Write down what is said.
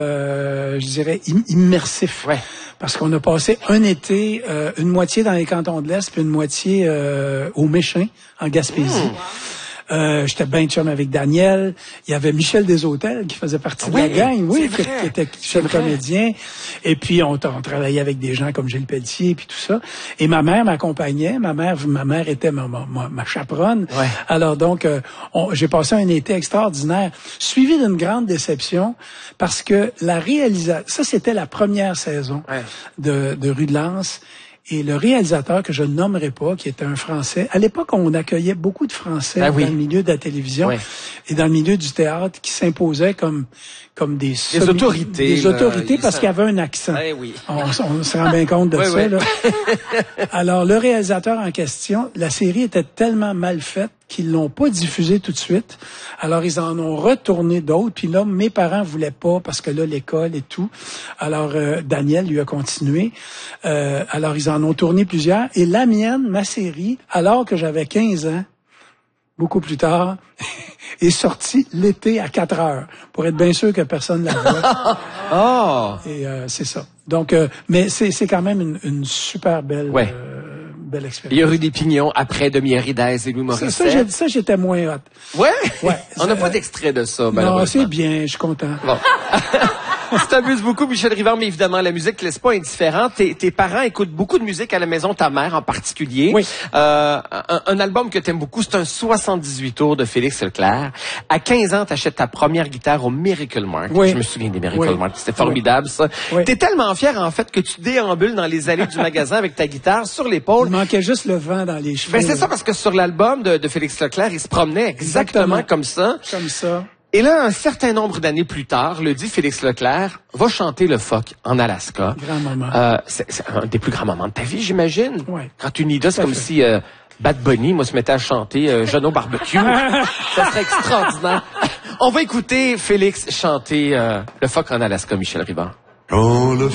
je dirais, immersif. Ouais. Parce qu'on a passé un été, une moitié dans les cantons de l'Est, puis une moitié au Méchin, en Gaspésie. J'étais bien chum avec Daniel. Il y avait Michel Deshôtels qui faisait partie de la gang, qui était chef comédien. Et puis, on travaillait avec des gens comme Gilles Pelletier et puis tout ça. Et ma mère m'accompagnait. Ma mère était ma chaperonne. Ouais. Alors donc, j'ai passé un été extraordinaire, suivi d'une grande déception parce que ça c'était la première saison de Rue de Lens. Et le réalisateur, que je ne nommerai pas, qui était un Français, à l'époque, on accueillait beaucoup de Français dans le milieu de la télévision et dans le milieu du théâtre qui s'imposaient comme des autorités. Des autorités parce qu'il y avait un accent. On se rend bien compte de ça. Là. Alors, le réalisateur en question, la série était tellement mal faite qu'ils l'ont pas diffusée tout de suite. Alors, ils en ont retourné d'autres. Puis là, mes parents voulaient pas parce que là, l'école et tout. Alors, Daniel lui a continué. Alors, ils en ont tourné plusieurs. Et la mienne, ma série, alors que j'avais 15 ans, beaucoup plus tard, est sortie l'été à 4 heures, pour être bien sûr que personne ne la voit. Et c'est ça. Donc, mais c'est quand même une super belle... belle expérience. Il y a eu des pignons après Demi Ridez et Louis Morissette. Ça, j'étais moins hot. Ouais? On n'a pas d'extrait de ça, malheureusement. Non, c'est bien, je suis content. Bon. Tu t'amuses beaucoup, Michel Rivard, mais évidemment, la musique te laisse pas indifférent. Tes parents écoutent beaucoup de musique à la maison, ta mère en particulier. Oui. Un album que t'aimes beaucoup, c'est un 78 tours de Félix Leclerc. À 15 ans, t'achètes ta première guitare au Miracle Mart. Je me souviens des Miracle Mart. C'était formidable, ça. T'es tellement fier, en fait, que tu déambules dans les allées du magasin avec ta guitare sur l'épaule. Il manquait juste le vent dans les cheveux. Ben, c'est ça, parce que sur l'album de Félix Leclerc, il se promenait exactement comme ça. Comme ça. Et là, un certain nombre d'années plus tard, le dit Félix Leclerc va chanter le phoque en Alaska. Grand moment. C'est un des plus grands moments de ta vie, j'imagine. Ouais. Quand tu nidas, c'est comme si Bad Bunny, moi, se mettait à chanter Jeune au barbecue. Ça serait extraordinaire. On va écouter Félix chanter le phoque en Alaska, Michel Rivard.